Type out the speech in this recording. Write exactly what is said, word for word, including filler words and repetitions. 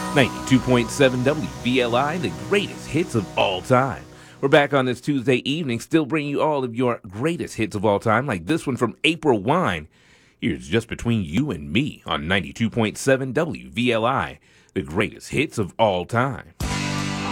ninety-two point seven W V L I, the greatest hits of all time. We're back on this Tuesday evening, still bringing you all of your greatest hits of all time, like this one from April Wine. Here's Just Between You and Me on ninety-two point seven W V L I, the greatest hits of all time.